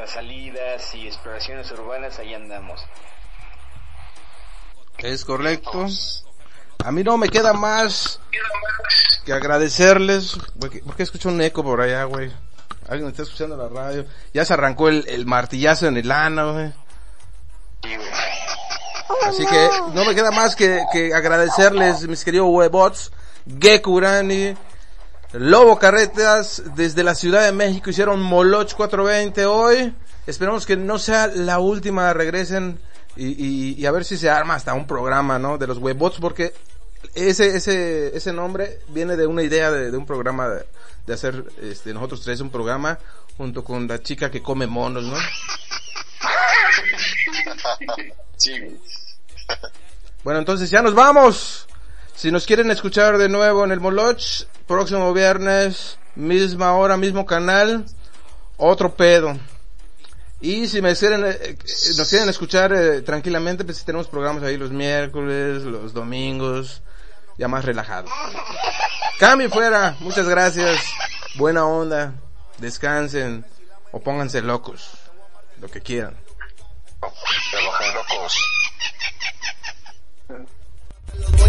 nuestras salidas y exploraciones urbanas, ahí andamos. Es correcto. A mí no me queda más que agradecerles. ¿Por qué escucho un eco por allá, güey? Alguien está escuchando la radio. Ya se arrancó el martillazo en el ano, güey. Sí, güey. Así que no me queda más que agradecerles, mis queridos huevots. Gekurani, Lobo Carretas, desde la Ciudad de México, hicieron Moloch 420 hoy. Esperamos que no sea la última, regresen y a ver si se arma hasta un programa, ¿no? De los huevots, porque ese nombre viene de una idea de un programa de hacer, nosotros tres un programa junto con la chica que come monos, ¿no? Sí. Bueno, entonces ya nos vamos. Si nos quieren escuchar de nuevo en el Moloch, próximo viernes, misma hora, mismo canal, otro pedo. Y si nos quieren escuchar tranquilamente, pues tenemos programas ahí los miércoles, los domingos, ya más relajados. Cambio fuera, muchas gracias, buena onda, descansen o pónganse locos, lo que quieran. Relojes locos.